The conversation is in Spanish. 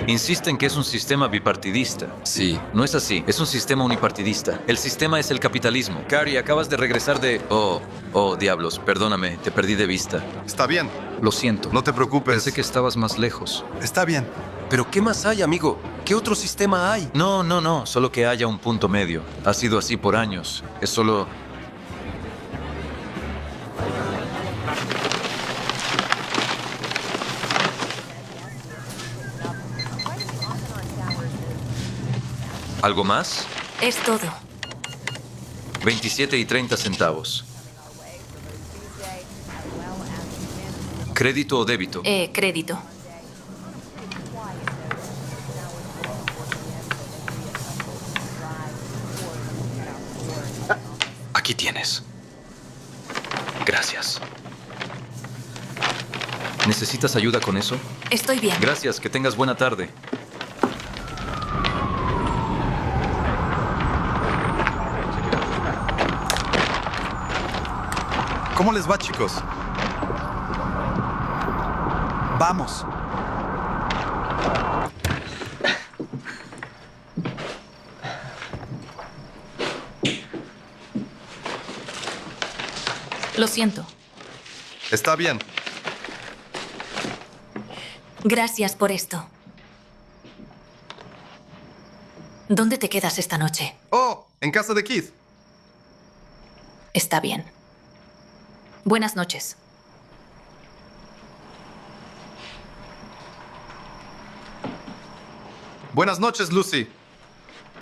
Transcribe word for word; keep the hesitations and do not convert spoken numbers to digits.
Insisten que es un sistema bipartidista. Sí. No es así, es un sistema unipartidista. El sistema es el capitalismo. Cari, acabas de regresar de... Oh, oh, diablos, perdóname, te perdí de vista. Está bien. Lo siento. No te preocupes. Pensé que estabas más lejos. Está bien. ¿Pero qué más hay, amigo? ¿Qué otro sistema hay? No, no, no, solo que haya un punto medio. Ha sido así por años. Es solo... ¿Algo más? Es todo. veintisiete y treinta centavos. ¿Crédito o débito? Eh, crédito. Aquí tienes. Gracias. ¿Necesitas ayuda con eso? Estoy bien. Gracias, que tengas buena tarde. ¿Cómo les va, chicos? Vamos. Lo siento. Está bien. Gracias por esto. ¿Dónde te quedas esta noche? Oh, en casa de Keith. Está bien. Buenas noches. Buenas noches, Lucy.